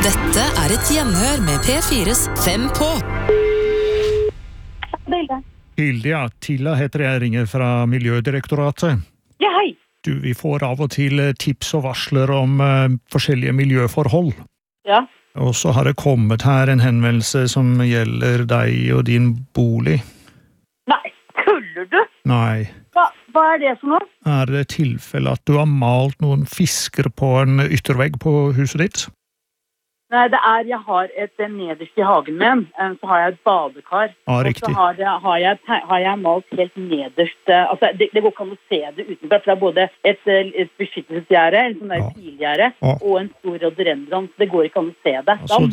Dette et gjenhør med P4s 5 på. Hilde, Tilla heter jeg, ringer fra Miljødirektoratet. Ja, hei. Vi får av og til tips og varsler om forskjellige miljøforhold. Ja. Og så har det kommet her en henvendelse som gjelder deg og din bolig. Nei, tuller du? Nei. Hva det for noe? Det tilfelle at du har malt noen fisker på en yttervegg på huset ditt? Nei, jeg har et nederst i hagen min, så har jeg et badekar. Ja, riktig. Og så har jeg malt helt nederst, altså det går ikke an å se det utenfor, for det både et beskyttelsesgjerde, en sånn der pilgjerde, og en stor rhododendron, så det går ikke an å se det. Altså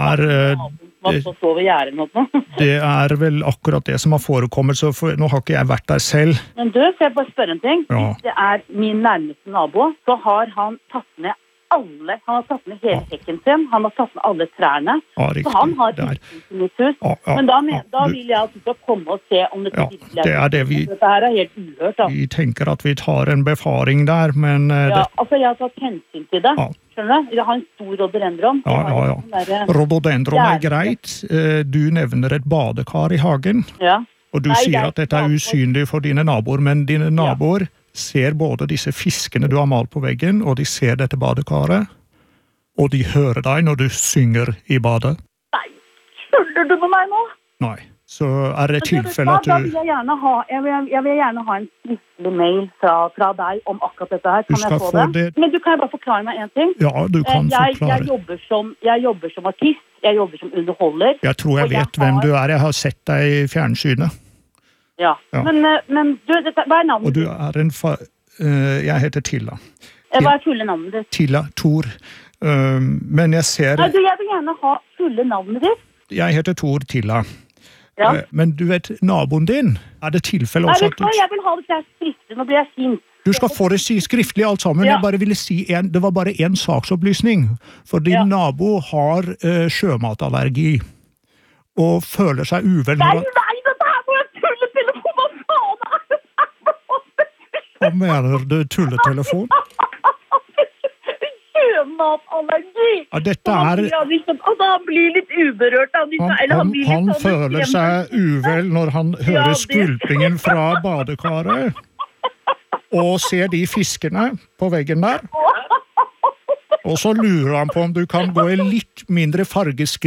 det vel akkurat det som har forekommet, så nå har ikke jeg vært der selv. Men du, skal jeg bare spørre en ting? Ja. Hvis det min nærmeste nabo, så har han tatt ned han har tatt med hele hekken sin, han har tatt med alle trærne, så han har utsyn i mitt hus. Men da vil jeg at du skal komme og se om dette virkelig dette her helt uhørt. Da. Vi tenker at vi tar en befaring der, men... altså jeg har tatt hensyn til det, skjønner du? Jeg har en stor rhododendron. Rhododendron greit. Du nevner et badekar i hagen, og du sier at dette usynlig for dine naboer, men dine naboer ser både disse fiskene du har malt på veggen, og de ser dette badekaret, og de hører deg når du synger i badet. Nei, tuller du med meg nå? Nei, så det tilfelle at du... Da vil jeg gjerne ha en skriftlig mail fra deg om akkurat dette her. Kan jeg få det? Men du kan bare forklare meg en ting. Ja, du kan forklare. Jeg jobber som artist, jeg jobber som underholder. Jeg tror jeg vet hvem du jeg har sett deg i fjernsynet. Ja, men du, hva navnet? Og du jeg heter Tilla. Hva fulle navnet ditt? Tilla Thor. Men jeg ser... Jeg vil gjerne ha fulle navnet ditt. Jeg heter Thor Tilla. Ja. Men du vet, naboen din, det tilfelle også at du... Jeg vil ha det skriftlig, nå blir jeg sint. Du skal få det skriftlig alt sammen. Jeg bare ville si det var bare en saksopplysning. For din nabo har sjømatallergi. Og føler seg uvel... Nei, Hva mener du, tulletelefon? Sjømatallergi! Ja, dette Og han blir litt uberørt. Han føler seg uvel når han hører skvulpingen fra badekaret, og ser de fiskene på veggen der. Og så lurer han på om du kan gå i litt mindre fargeskrift